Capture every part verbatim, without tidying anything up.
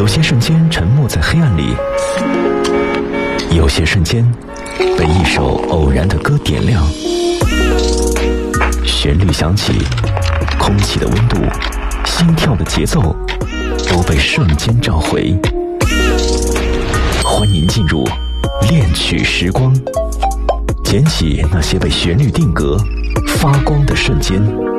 有些瞬间沉没在黑暗里，有些瞬间被一首偶然的歌点亮，旋律响起，空气的温度，心跳的节奏都被瞬间召回。欢迎进入恋曲时光，捡起那些被旋律定格发光的瞬间。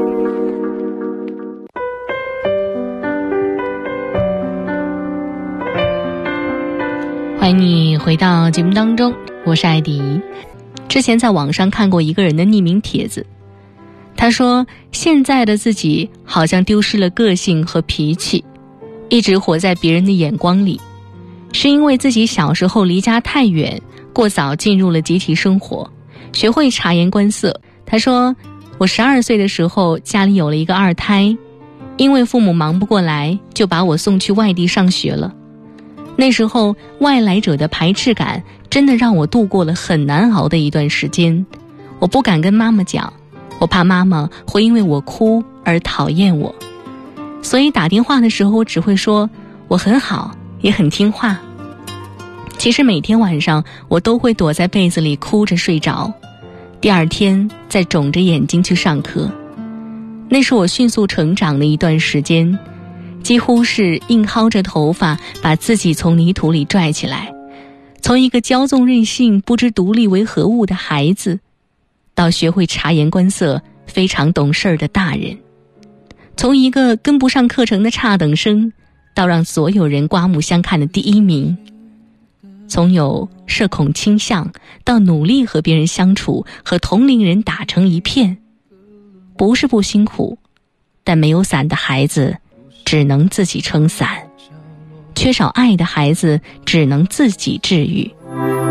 欢迎你回到节目当中，我是艾迪。之前在网上看过一个人的匿名帖子，他说现在的自己好像丢失了个性和脾气，一直活在别人的眼光里，是因为自己小时候离家太远，过早进入了集体生活，学会察言观色。他说我十二岁的时候家里有了一个二胎，因为父母忙不过来，就把我送去外地上学了。那时候外来者的排斥感真的让我度过了很难熬的一段时间，我不敢跟妈妈讲，我怕妈妈会因为我哭而讨厌我，所以打电话的时候我只会说我很好，也很听话。其实每天晚上我都会躲在被子里哭着睡着，第二天再肿着眼睛去上课。那是我迅速成长的一段时间，几乎是硬薅着头发把自己从泥土里拽起来，从一个骄纵任性不知独立为何物的孩子，到学会察言观色非常懂事儿的大人，从一个跟不上课程的差等生到让所有人刮目相看的第一名，从有社恐倾向到努力和别人相处，和同龄人打成一片。不是不辛苦，但没有伞的孩子只能自己撑伞，缺少爱的孩子只能自己治愈。